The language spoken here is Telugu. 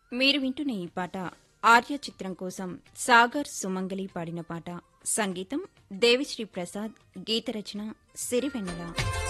మీరు వింటున్న ఈ పాట ఆర్య చిత్రం కోసం సాగర్ సుమంగలి పాడిన పాట. సంగీతం దేవిశ్రీ ప్రసాద్, గీత రచన సిరివెన్నెల.